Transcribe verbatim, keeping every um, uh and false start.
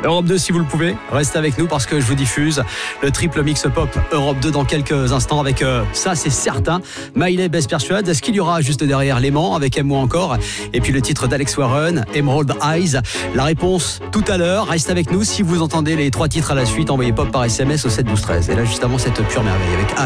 Europe deux, si vous le pouvez, restez avec nous parce que je vous diffuse le triple mix pop Europe deux dans quelques instants avec euh, ça, c'est certain. Miley, Best Persuade. Est-ce qu'il y aura juste derrière Léman avec Aime-moi encore? Et puis le titre d'Alex Warren, Emerald Eyes. La réponse tout à l'heure. Reste avec nous. Si vous entendez les trois titres à la suite, envoyez pop par S M S au sept douze treize. Et là, justement, cette pure merveille avec